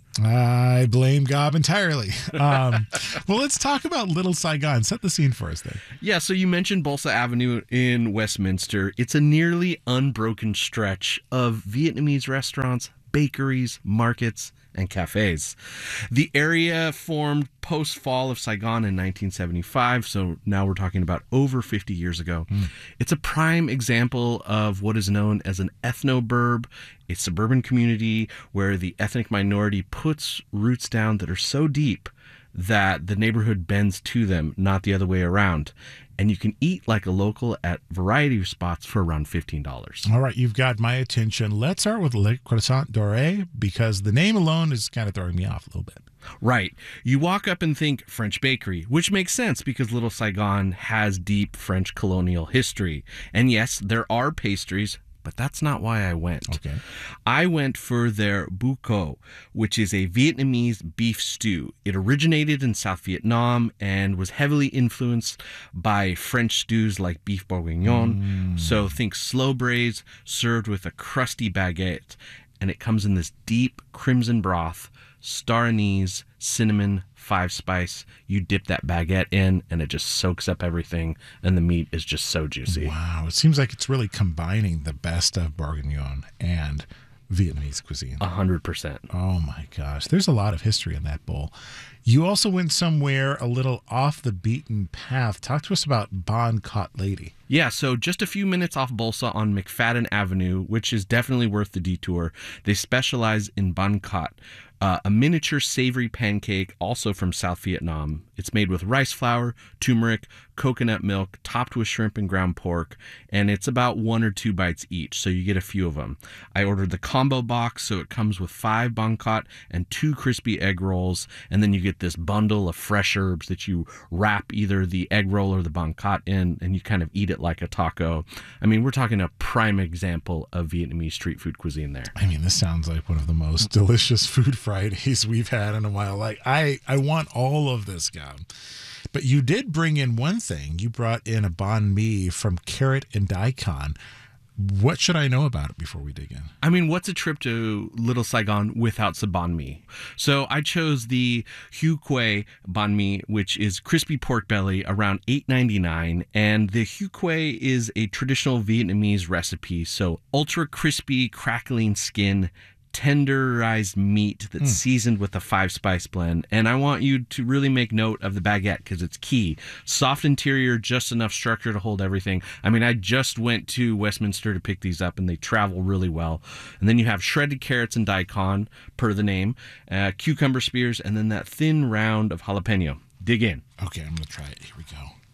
I blame Gab entirely. Well, let's talk about Little Saigon. Set the scene for us then. Yeah, so you mentioned Bolsa Avenue in Westminster. It's a nearly unbroken stretch of Vietnamese restaurants, bakeries, markets, and cafes. The area formed post-fall of Saigon in 1975, so now we're talking about over 50 years ago. It's a prime example of what is known as an ethnoburb, a suburban community where the ethnic minority puts roots down that are so deep that the neighborhood bends to them, not the other way around. And you can eat like a local at a variety of spots for around $15. All right, you've got my attention. Let's start with Le Croissant Doré, because the name alone is kind of throwing me off a little bit. Right. You walk up and think French bakery, which makes sense because Little Saigon has deep French colonial history. And yes, there are pastries, but that's not why I went. Okay. I went for their bou co, which is a Vietnamese beef stew. It originated in South Vietnam and was heavily influenced by French stews like beef bourguignon. So think slow braise served with a crusty baguette, and it comes in this deep crimson broth, star anise, cinnamon, 5-spice. You dip that baguette in and it just soaks up everything, and the meat is just so juicy. Wow, it seems like it's really combining the best of bourguignon and Vietnamese cuisine. 100%. Oh my gosh, there's a lot of history in that bowl. You also went somewhere a little off the beaten path. Talk to us about Bon Cot Lady. Yeah, so just a few minutes off Bolsa on McFadden Avenue, which is definitely worth the detour. They specialize in Bon Cot, a miniature savory pancake, also from South Vietnam. It's made with rice flour, turmeric, coconut milk, topped with shrimp and ground pork, and it's about 1 or 2 bites each, so you get a few of them. I ordered the combo box, so it comes with 5 Bon Cot and 2 crispy egg rolls, and then you get this bundle of fresh herbs that you wrap either the egg roll or the Bon Cot in, and you kind of eat it like a taco. I mean, we're talking a prime example of Vietnamese street food cuisine there. I mean, this sounds like one of the most delicious food Fridays we've had in a while. Like, I want all of this, guy. But you did bring in one thing. You brought in a banh mi from Carrot and Daikon. What should I know about it before we dig in? I mean, what's a trip to Little Saigon without some banh mi? So I chose the Hue Quay banh mi, which is crispy pork belly, around $8.99. And the Hue Quay is a traditional Vietnamese recipe. So ultra crispy, crackling skin, tenderized meat that's seasoned with a 5-spice blend. And I want you to really make note of the baguette because it's key. Soft interior, just enough structure to hold everything. I mean, I just went to Westminster to pick these up and they travel really well. And then you have shredded carrots and daikon, per the name, cucumber spears, and then that thin round of jalapeno. Dig in. Okay, I'm going to try it. Here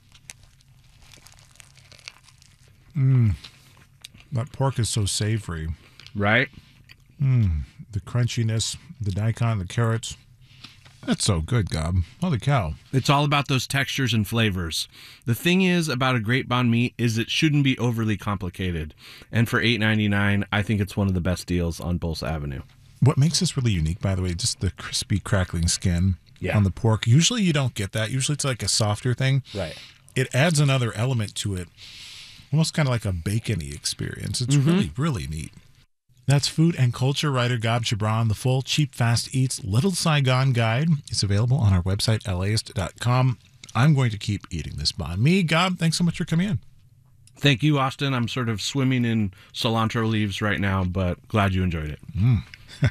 we go. That pork is so savory. Right? The crunchiness, the daikon, the carrots. That's so good, Gob. Holy cow. It's all about those textures and flavors. The thing is about a great banh mi is it shouldn't be overly complicated. And for $8.99, I think it's one of the best deals on Bolsa Avenue. What makes this really unique, by the way, just the crispy, crackling skin on the pork. Usually you don't get that. Usually it's like a softer thing. Right. It adds another element to it, almost kind of like a bacon-y experience. It's really, really neat. That's food and culture writer Gab Gibran. The full Cheap Fast Eats Little Saigon guide is available on our website, LAist.com. I'm going to keep eating this banh mi. Gab, thanks so much for coming in. Thank you, Austin. I'm sort of swimming in cilantro leaves right now, but glad you enjoyed it.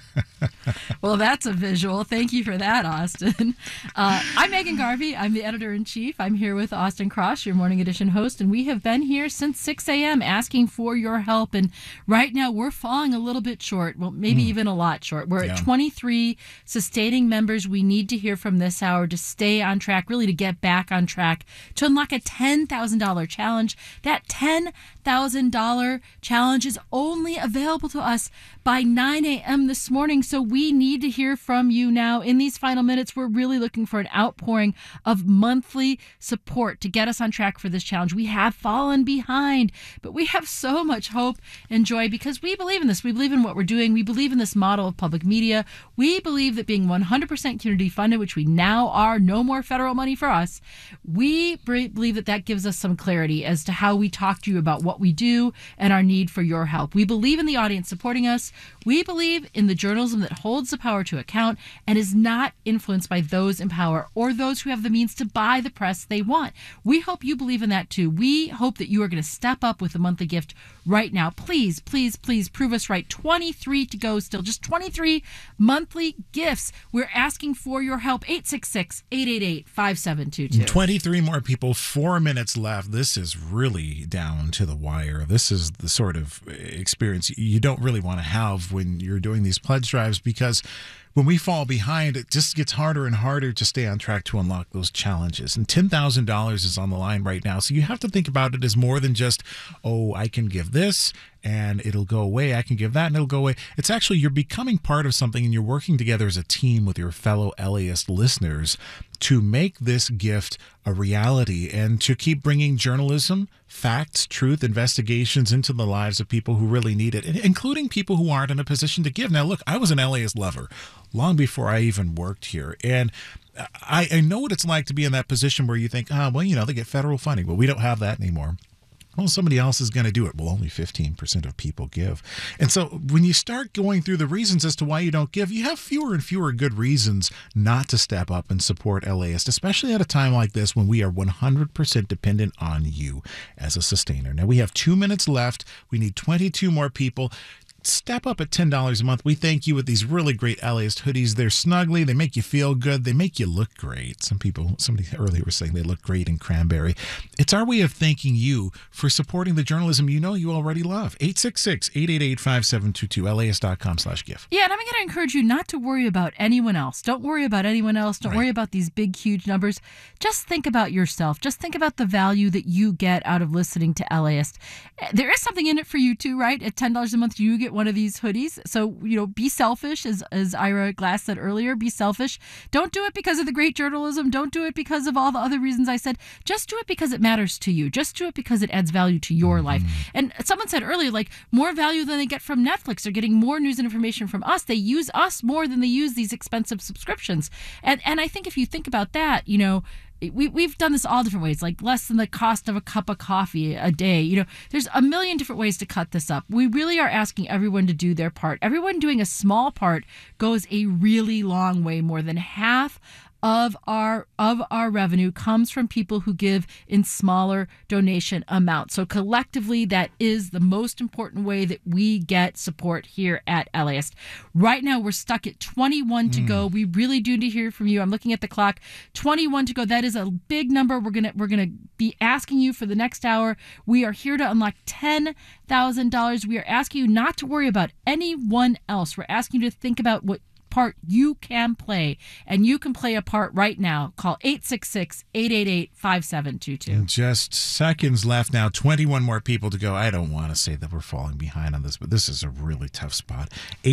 Well, that's a visual. Thank you for that, Austin. I'm Megan Garvey. I'm the editor-in-chief. I'm here with Austin Cross, your Morning Edition host, and we have been here since 6 a.m. asking for your help. And right now, we're falling a little bit short. Well, maybe even a lot short. We're at 23 sustaining members. We need to hear from this hour to stay on track, really to get back on track, to unlock a $10,000 challenge. That $10,000 challenge is only available to us by 9 a.m. this morning, so we need to hear from you now. In these final minutes, we're really looking for an outpouring of monthly support to get us on track for this challenge. We have fallen behind, but we have so much hope and joy because we believe in this. We believe in what we're doing. We believe in this model of public media. We believe that being 100% community funded, which we now are, no more federal money for us, we believe that that gives us some clarity as to how we talk to you about what we do and our need for your help. We believe in the audience supporting us. We believe in the journalism that holds the power to account and is not influenced by those in power or those who have the means to buy the press they want. We hope you believe in that too. We hope that you are going to step up with a monthly gift right now. Please, please, please prove us right. 23 to go still. Just 23 monthly gifts. We're asking for your help. 866-888-5722. 23 more people, 4 minutes left. This is really down to the wire. This is the sort of experience you don't really want to have when you're doing these pledge drives, because when we fall behind, it just gets harder and harder to stay on track to unlock those challenges. And $10,000 is on the line right now. So you have to think about it as more than just, oh, I can give this and it'll go away. I can give that and it'll go away. It's actually you're becoming part of something and you're working together as a team with your fellow LAist listeners to make this gift a reality and to keep bringing journalism, facts, truth, investigations into the lives of people who really need it, including people who aren't in a position to give. Now, look, I was an LAist lover long before I even worked here. And I know what it's like to be in that position where you think, well, they get federal funding. Well, we don't have that anymore. Well, somebody else is going to do it. Well, only 15% of people give. And so when you start going through the reasons as to why you don't give, you have fewer and fewer good reasons not to step up and support LAist, especially at a time like this when we are 100% dependent on you as a sustainer. Now, we have 2 minutes left. We need 22 more people. Step up at $10 a month. We thank you with these really great LAist hoodies. They're snuggly. They make you feel good. They make you look great. Somebody earlier was saying they look great in cranberry. It's our way of thanking you for supporting the journalism you already love. 866-888-5722, LAist.com/give. Yeah, and I'm going to encourage you not to worry about anyone else. Don't worry about anyone else. Don't worry about these big, huge numbers. Just think about yourself. Just think about the value that you get out of listening to LAist. There is something in it for you too, right? At $10 a month, you get one of these hoodies. So, be selfish, as Ira Glass said earlier. Be selfish. Don't do it because of the great journalism. Don't do it because of all the other reasons I said. Just do it because it matters to you. Just do it because it adds value to your life. And someone said earlier, more value than they get from Netflix. They're getting more news and information from us. They use us more than they use these expensive subscriptions. And I think if you think about that, we've done this all different ways, like less than the cost of a cup of coffee a day. There's a million different ways to cut this up. We really are asking everyone to do their part. Everyone doing a small part goes a really long way. More than half of our revenue comes from people who give in smaller donation amounts. So collectively, that is the most important way that we get support here at LAist. Right now, we're stuck at 21 to go. We really do need to hear from you. I'm looking at the clock. 21 to go. That is a big number. We're gonna be asking you for the next hour. We are here to unlock $10,000. We are asking you not to worry about anyone else. We're asking you to think about what part you can play, and you can play a part right now. Call 866-888-5722. Just seconds left now. 21 more people to go. I don't want to say that we're falling behind on this, but this is a really tough spot.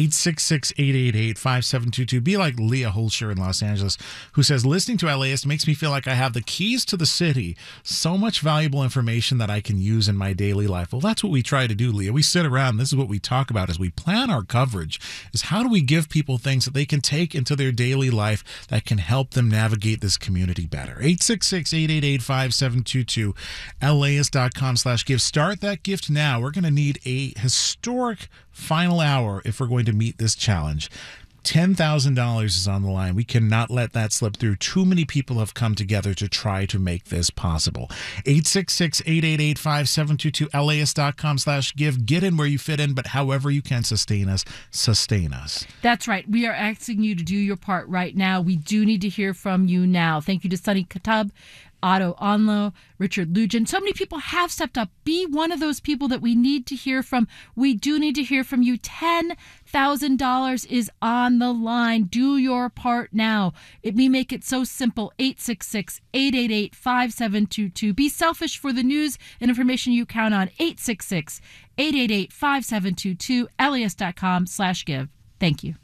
866-888-5722. Be like Leah Holscher in Los Angeles, who says, listening to LAist makes me feel like I have the keys to the city. So much valuable information that I can use in my daily life. Well, that's what we try to do, Leah. We sit around. This is what we talk about as we plan our coverage, is how do we give people things that they can take into their daily life that can help them navigate this community better. 866-888-5722, LAist.com/give. Start that gift now. We're going to need a historic final hour if we're going to meet this challenge. $10,000 is on the line. We cannot let that slip through. Too many people have come together to try to make this possible. 866-888-5722, LAist.com/give. Get in where you fit in, but however you can sustain us, sustain us. That's right. We are asking you to do your part right now. We do need to hear from you now. Thank you to Sunny Katab, Otto Onlo, Richard Lujan. So many people have stepped up. Be one of those people that we need to hear from. We do need to hear from you. $10,000 is on the line. Do your part now. We make it so simple. 866-888-5722. Be selfish for the news and information you count on. 866-888-5722. LAist.com/give. Thank you.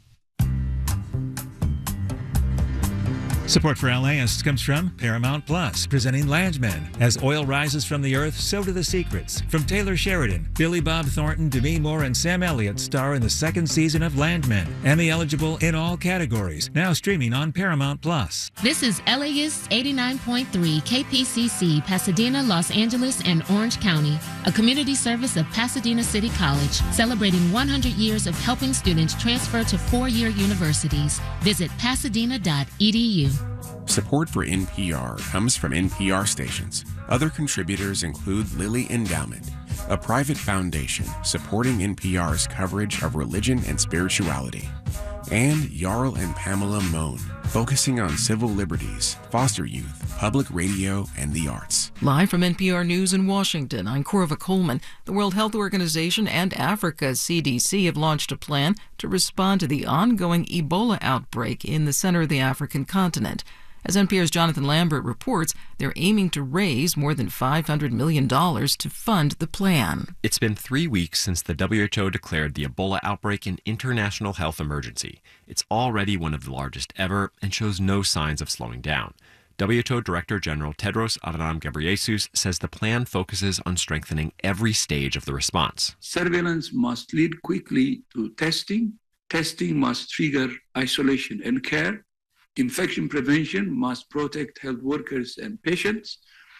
Support for LAist comes from Paramount Plus, presenting Landmen. As oil rises from the earth, so do the secrets. From Taylor Sheridan, Billy Bob Thornton, Demi Moore, and Sam Elliott star in the second season of Landmen. Emmy eligible in all categories. Now streaming on Paramount Plus. This is LAist 89.3 KPCC, Pasadena, Los Angeles, and Orange County, a community service of Pasadena City College, celebrating 100 years of helping students transfer to four-year universities. Visit pasadena.edu. Support for NPR comes from NPR stations. Other contributors include Lilly Endowment, a private foundation supporting NPR's coverage of religion and spirituality, and Jarl and Pamela Mohn, focusing on civil liberties, foster youth, public radio, and the arts. Live from NPR News in Washington, I'm Corva Coleman. The World Health Organization and Africa's CDC have launched a plan to respond to the ongoing Ebola outbreak in the center of the African continent. As NPR's Jonathan Lambert reports, they're aiming to raise more than $500 million to fund the plan. It's been 3 weeks since the WHO declared the Ebola outbreak an international health emergency. It's already one of the largest ever and shows no signs of slowing down. WHO Director General Tedros Adhanom Ghebreyesus says the plan focuses on strengthening every stage of the response. Surveillance must lead quickly to testing. Testing must trigger isolation and care. Infection prevention must protect health workers and patients,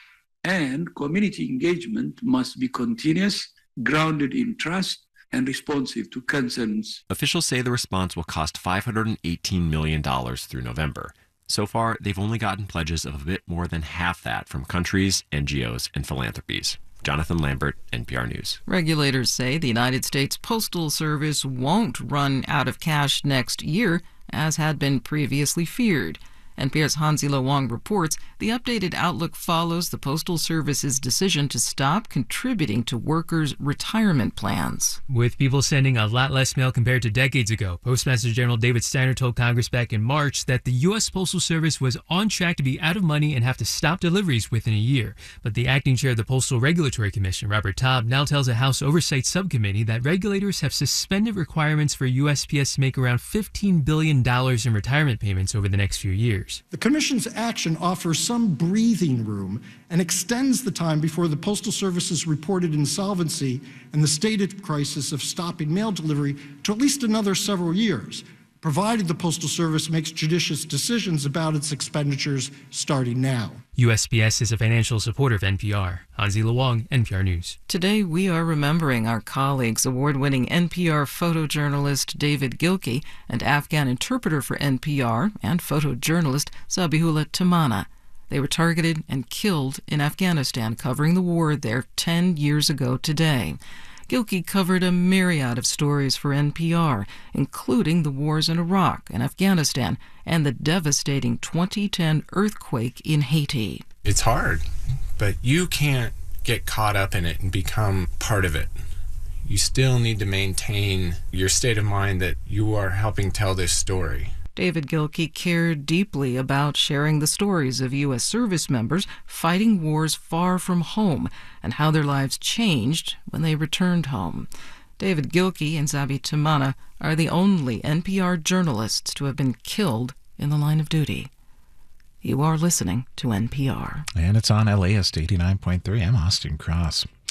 and community engagement must be continuous, grounded in trust, and responsive to concerns. Officials say the response will cost $518 million through November. So far, they've only gotten pledges of a bit more than half that from countries, NGOs, and philanthropies. Jonathan Lambert, NPR News. Regulators say the United States Postal Service won't run out of cash next year, as had been previously feared. NPR's Hanzila Wong reports the updated outlook follows the Postal Service's decision to stop contributing to workers' retirement plans. With people sending a lot less mail compared to decades ago, Postmaster General David Steiner told Congress back in March that the U.S. Postal Service was on track to be out of money and have to stop deliveries within a year. But the acting chair of the Postal Regulatory Commission, Robert Taub, now tells a House Oversight Subcommittee that regulators have suspended requirements for USPS to make around $15 billion in retirement payments over the next few years. The Commission's action offers some breathing room and extends the time before the Postal Service's reported insolvency and the stated crisis of stopping mail delivery to at least another several years, provided the Postal Service makes judicious decisions about its expenditures starting now. USPS is a financial supporter of NPR. Hanzila Wong, NPR News. Today, we are remembering our colleagues, award-winning NPR photojournalist David Gilkey and Afghan interpreter for NPR and photojournalist Zabihullah Tamana. They were targeted and killed in Afghanistan, covering the war there 10 years ago today. Gilkey covered a myriad of stories for NPR, including the wars in Iraq and Afghanistan and the devastating 2010 earthquake in Haiti. It's hard, but you can't get caught up in it and become part of it. You still need to maintain your state of mind that you are helping tell this story. David Gilkey cared deeply about sharing the stories of U.S. service members fighting wars far from home and how their lives changed when they returned home. David Gilkey and Zabi Tamana are the only NPR journalists to have been killed in the line of duty. You are listening to NPR. And it's on LAist 89.3. I'm Austin Cross.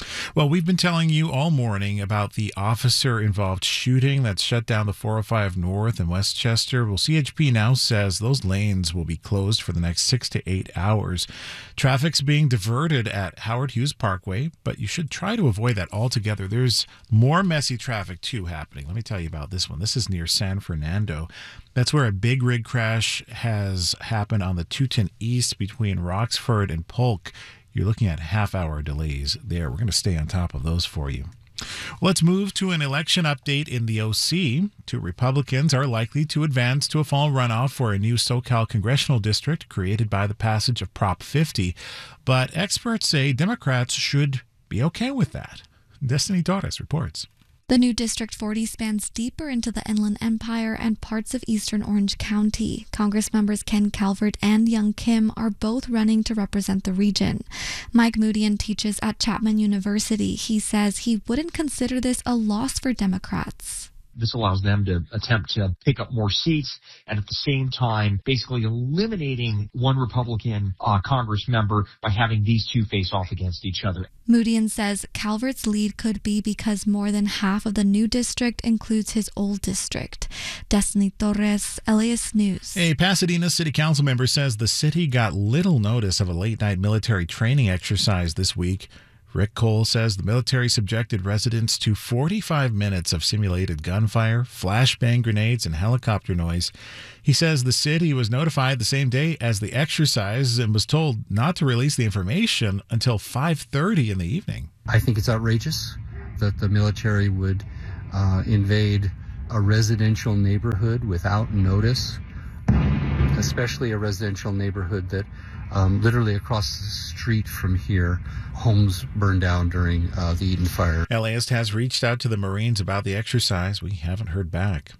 Well, we've been telling you all morning about the officer-involved shooting that shut down the 405 North in Westchester. Well, CHP now says those lanes will be closed for the next 6 to 8 hours. Traffic's being diverted at Howard Hughes Parkway, but you should try to avoid that altogether. There's more messy traffic, too, happening. Let me tell you about this one. This is near San Fernando. That's where a big rig crash has happened on the 210 East between Roxford and Polk. You're looking at half-hour delays there. We're going to stay on top of those for you. Let's move to an election update in the OC. 2 Republicans are likely to advance to a fall runoff for a new SoCal congressional district created by the passage of Prop 50. But experts say Democrats should be okay with that. Destiny Torres reports. The new District 40 spans deeper into the Inland Empire and parts of eastern Orange County. Congress members Ken Calvert and Young Kim are both running to represent the region. Mike Moodian teaches at Chapman University. He says he wouldn't consider this a loss for Democrats. This allows them to attempt to pick up more seats and at the same time basically eliminating one Republican Congress member by having these two face off against each other. Moodian says Calvert's lead could be because more than half of the new district includes his old district. Destiny Torres, LAist News. A Pasadena City Council member says the city got little notice of a late-night military training exercise this week. Rick Cole says the military subjected residents to 45 minutes of simulated gunfire, flashbang grenades, and helicopter noise. He says the city was notified the same day as the exercise and was told not to release the information until 5:30 in the evening. I think it's outrageous that the military would invade a residential neighborhood without notice, especially a residential neighborhood that literally across the street from here, homes burned down during the Eden Fire. LAist has reached out to the Marines about the exercise. We haven't heard back.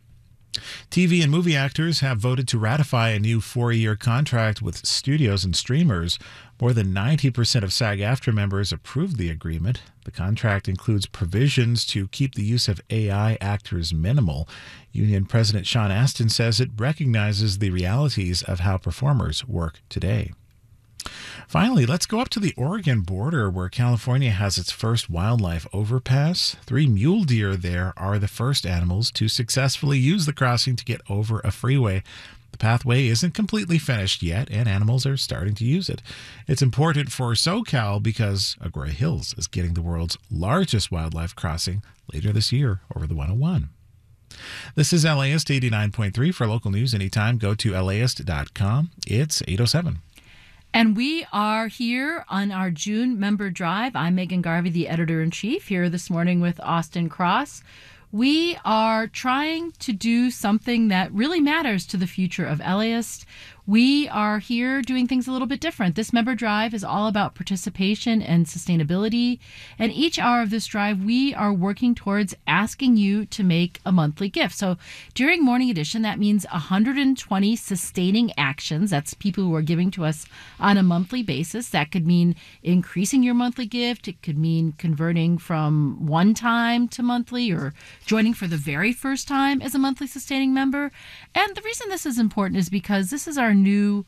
TV and movie actors have voted to ratify a new 4-year contract with studios and streamers. More than 90% of SAG-AFTRA members approved the agreement. The contract includes provisions to keep the use of AI actors minimal. Union President Sean Astin says it recognizes the realities of how performers work today. Finally, let's go up to the Oregon border where California has its first wildlife overpass. 3 mule deer there are the first animals to successfully use the crossing to get over a freeway. The pathway isn't completely finished yet, and animals are starting to use it. It's important for SoCal because Agoura Hills is getting the world's largest wildlife crossing later this year over the 101. This is LAist 89.3. For local news anytime, go to laist.com. It's 8:07. And we are here on our June member drive. I'm Megan Garvey, the editor-in-chief, here this morning with Austin Cross. We are trying to do something that really matters to the future of LAist. We are here doing things a little bit different. This member drive is all about participation and sustainability. And each hour of this drive, we are working towards asking you to make a monthly gift. So during Morning Edition, that means 120 sustaining actions. That's people who are giving to us on a monthly basis. That could mean increasing your monthly gift. It could mean converting from one time to monthly or joining for the very first time as a monthly sustaining member. And the reason this is important is because this is our new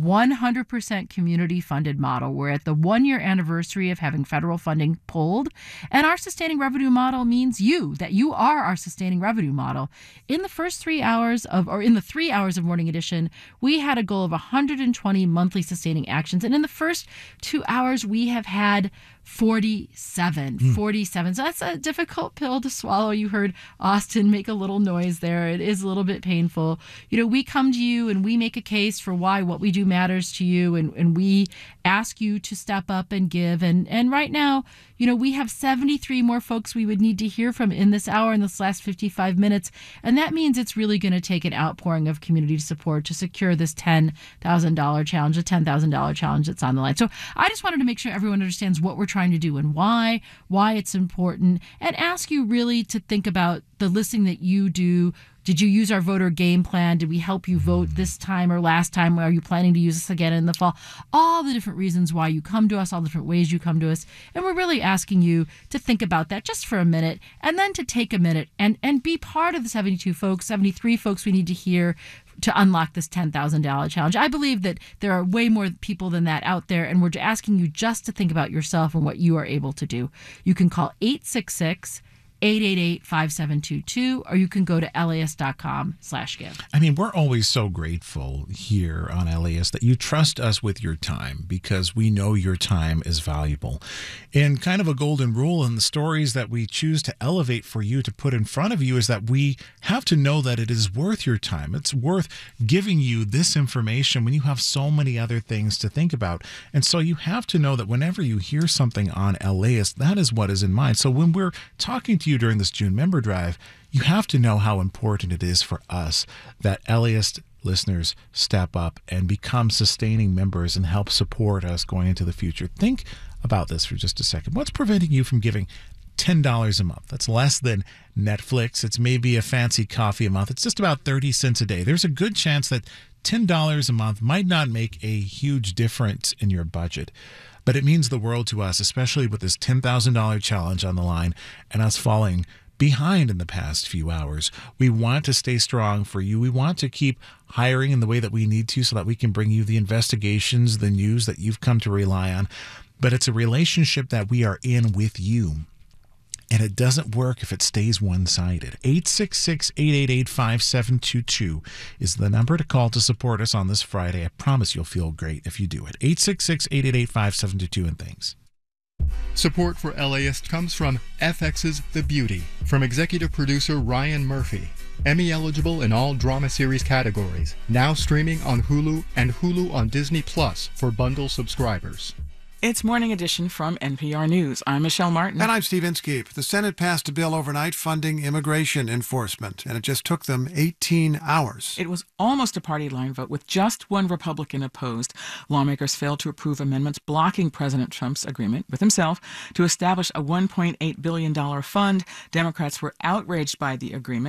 100% community funded model. We're at the 1-year anniversary of having federal funding pulled, and our sustaining revenue model means that you are our sustaining revenue model. In the first 3 hours in the 3 hours of Morning Edition, we had a goal of 120 monthly sustaining actions, and in the first 2 hours we have had 47. So that's a difficult pill to swallow. You heard Austin make a little noise there. It is a little bit painful. We come to you and we make a case for why what we do matters to you, and we ask you to step up and give. And right now, we have 73 more folks we would need to hear from in this hour, in this last 55 minutes. And that means it's really going to take an outpouring of community support to secure this $10,000 challenge, the $10,000 challenge that's on the line. So I just wanted to make sure everyone understands what we're trying to do and why it's important, and ask you really to think about the listening that you do. Did you use our voter game plan? Did we help you vote this time or last time? Are you planning to use this again in the fall? All the different reasons why you come to us, all the different ways you come to us. And we're really asking you to think about that just for a minute, and then to take a minute and be part of the 73 folks we need to hear to unlock this $10,000 challenge. I believe that there are way more people than that out there, and we're asking you just to think about yourself and what you are able to do. You can call 866-888-5722, or you can go to LAist.com/give. I mean, we're always so grateful here on LAist that you trust us with your time, because we know your time is valuable. And kind of a golden rule in the stories that we choose to elevate for you to put in front of you is that we have to know that it is worth your time. It's worth giving you this information when you have so many other things to think about. And so you have to know that whenever you hear something on LAist, that is what is in mind. So when we're talking to you during this June member drive, you have to know how important it is for us that LAist listeners step up and become sustaining members and help support us going into the future. Think about this for just a second. What's preventing you from giving $10 a month? That's less than Netflix. It's maybe a fancy coffee a month. It's just about 30 cents a day. There's a good chance that $10 a month might not make a huge difference in your budget, but it means the world to us, especially with this $10,000 challenge on the line and us falling behind in the past few hours. We want to stay strong for you. We want to keep hiring in the way that we need to so that we can bring you the investigations, the news that you've come to rely on. But it's a relationship that we are in with you. And it doesn't work if it stays one-sided. 866-888-5722 is the number to call to support us on this Friday. I promise you'll feel great if you do it. 866-888-5722 and thanks. Support for LAist comes from FX's The Beauty, from executive producer Ryan Murphy. Emmy-eligible in all drama series categories. Now streaming on Hulu and Hulu on Disney Plus for bundle subscribers. It's Morning Edition from NPR News. I'm Michelle Martin. And I'm Steve Inskeep. The Senate passed a bill overnight funding immigration enforcement, and it just took them 18 hours. It was almost a party line vote with just one Republican opposed. Lawmakers failed to approve amendments blocking President Trump's agreement with himself to establish a $1.8 billion fund. Democrats were outraged by the agreement.